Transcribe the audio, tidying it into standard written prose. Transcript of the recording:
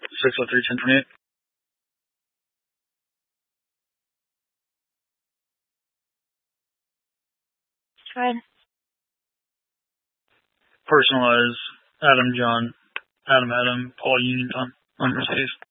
603-1028. Go ahead. Personalize Adam John, Adam Paul Union Tom on Mercedes.